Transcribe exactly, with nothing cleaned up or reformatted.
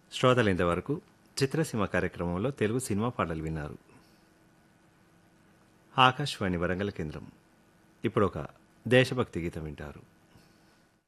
శ్రోతలు ఇంతవరకు చిత్రసీమ కార్యక్రమంలో తెలుగు సినిమా పాటలు విన్నారు. ఆకాశవాణి వరంగల్ కేంద్రం ఇప్పుడు ఒక దేశభక్తి గీతం వింటారు.